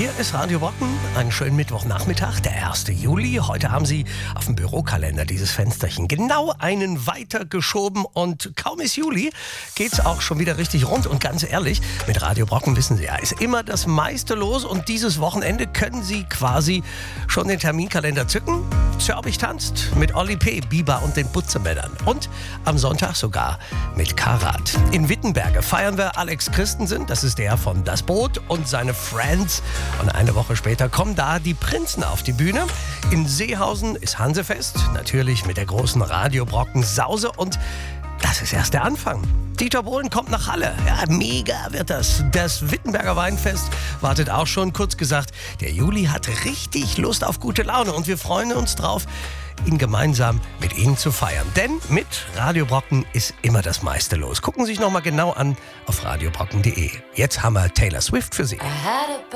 Hier ist Radio Brocken, einen schönen Mittwochnachmittag, der 1. Juli. Heute haben Sie auf dem Bürokalender dieses Fensterchen genau einen weiter geschoben und kaum ist Juli, geht's auch schon wieder richtig rund. Und ganz ehrlich, mit Radio Brocken wissen Sie ja, ist immer das meiste los und dieses Wochenende können Sie quasi schon den Terminkalender zücken. Zörbig tanzt mit Olli P., Biber und den Butzemännern und am Sonntag sogar mit Karat. In Wittenberge feiern wir Alex Christensen, das ist der von Das Boot und seine Friends. Und eine Woche später kommen da die Prinzen auf die Bühne. In Seehausen ist Hansefest, natürlich mit der großen Radio Brocken Sause und das ist erst der Anfang. Dieter Bohlen kommt nach Halle. Ja, mega wird das. Das Wittenberger Weinfest wartet auch schon. Kurz gesagt, der Juli hat richtig Lust auf gute Laune und wir freuen uns drauf, ihn gemeinsam mit Ihnen zu feiern. Denn mit Radio Brocken ist immer das meiste los. Gucken Sie sich nochmal genau an auf radiobrocken.de. Jetzt haben wir Taylor Swift für Sie.